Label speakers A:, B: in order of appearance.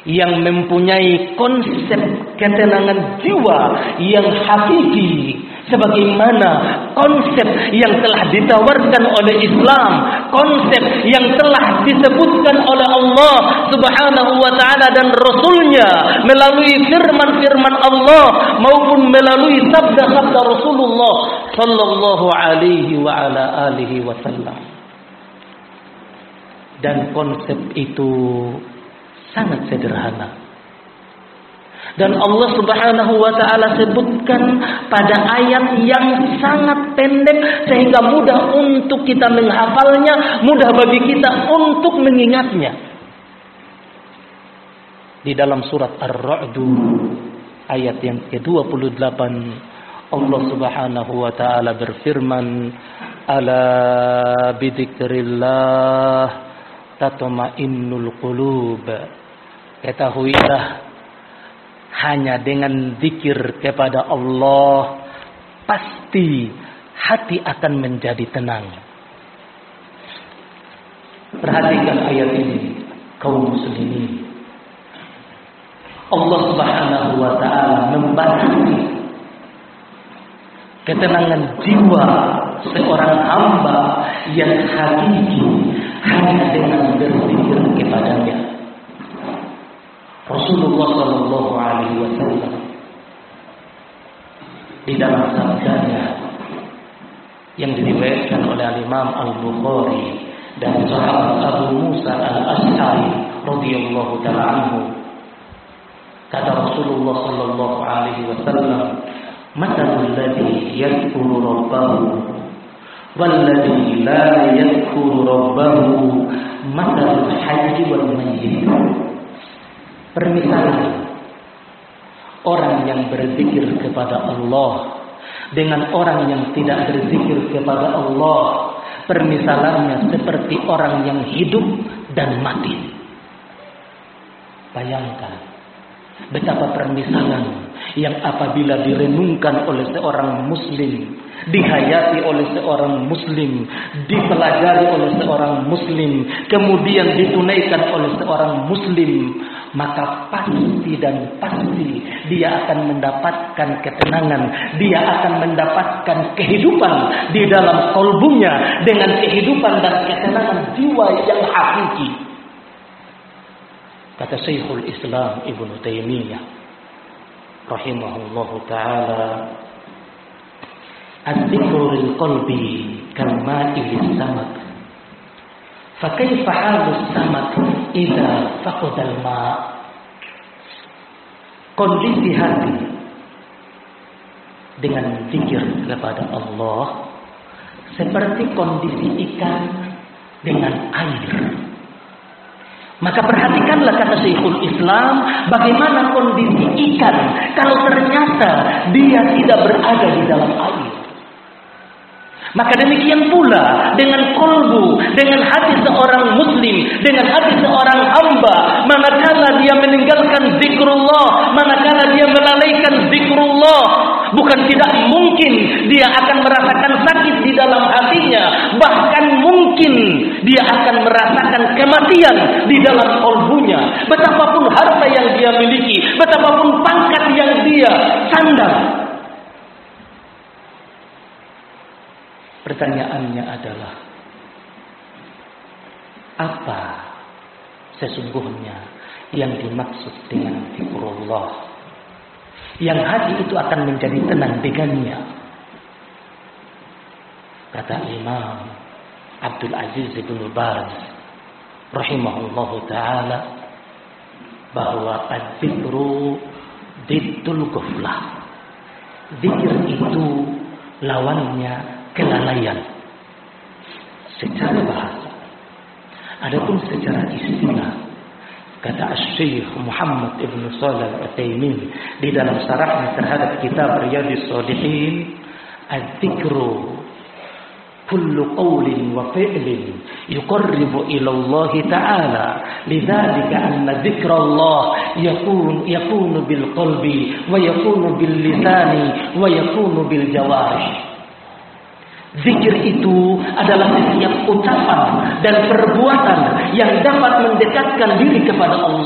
A: yang mempunyai konsep ketenangan jiwa yang hakiki, sebagaimana konsep yang telah ditawarkan oleh Islam, konsep yang telah disebutkan oleh Allah Subhanahu wa taala dan Rasulnya melalui firman-firman Allah maupun melalui sabda-sabda Rasulullah sallallahu alaihi wa ala alihi wasallam. Dan konsep itu sangat sederhana. Dan Allah Subhanahu wa taala sebutkan pada ayat yang sangat pendek sehingga mudah untuk kita menghafalnya, mudah bagi kita untuk mengingatnya. Di dalam surat Ar-Ra'd ayat yang ke-28 Allah Subhanahu wa taala berfirman, "Ala bidzikrillah tatma'innul qulub." Ketahuilah, hanya dengan zikir kepada Allah pasti hati akan menjadi tenang. Perhatikan ayat ini, kaum muslimin. Allah Subhanahu wa taala membatasi ketenangan jiwa seorang hamba yang hakiki hanya dengan berzikir kepadanya. Rasulullah sallallahu alaihi wasallam di dalam sabdanya yang diriwayatkan oleh Imam Al-Bukhari dan sahabat Abu Musa Al-Asy'ari radhiyallahu ta'ala anhu, kata Rasulullah sallallahu alaihi wasallam, "Mathalul ladzi yadhkuru rabbahu wal ladzi la yadhkuru rabbahu mathalul hayy wal mayyit." Permisalan orang yang berzikir kepada Allah dengan orang yang tidak berzikir kepada Allah, permisalannya seperti orang yang hidup dan mati. Bayangkan betapa permisalan yang apabila direnungkan oleh seorang muslim, dihayati oleh seorang muslim, dipelajari oleh seorang muslim, kemudian ditunaikan oleh seorang muslim, maka pasti dan pasti dia akan mendapatkan ketenangan, dia akan mendapatkan kehidupan di dalam kalbunya dengan kehidupan dan ketenangan jiwa yang hakiki. Kata Syekhul Islam Ibnu Taimiyah rahimahullahu taala, "Adzikru lil qalbi kal-ma'i lis-samak. Fa kaifa halus samak idza faqada al-ma'?" Kondisi hati dengan zikir kepada Allah seperti kondisi ikan dengan air. Maka perhatikanlah, kata Syekhul Islam, bagaimana kondisi ikan kalau ternyata dia tidak berada di dalam air. Maka demikian pula dengan kolbu, dengan hati seorang muslim, dengan hati seorang hamba, manakala dia meninggalkan zikrullah, manakala dia melalaikan zikrullah, bukan tidak mungkin dia akan merasakan sakit di dalam hatinya, bahkan mungkin dia akan merasakan kematian di dalam kolbunya. Betapapun harta yang dia miliki, betapapun pangkat yang dia sandang. Pertanyaannya adalah, apa sesungguhnya yang dimaksud dengan zikrullah, yang hati itu akan menjadi tenang dengannya? Kata Imam Abdul Aziz bin Baz rahimahullahu taala, bahwa az-zikru diddul ghaflah. Zikir itu lawannya kelalaian secara bahasa. Adapun secara istilah, kata Syekh Muhammad Ibn Shalih Al-Utsaimin di dalam syarahnya terhadap kitab Riyadhus Shalihin, az-zikru kullu qawlin wa fi'lin yuqarribu ila Allah Ta'ala, lidzalika anna dzikrallah yakunu bil qalbi wa yakunu bil lisani wa yakunu bil jawarih. Zikir itu adalah setiap ucapan dan perbuatan yang dapat mendekatkan diri kepada Allah.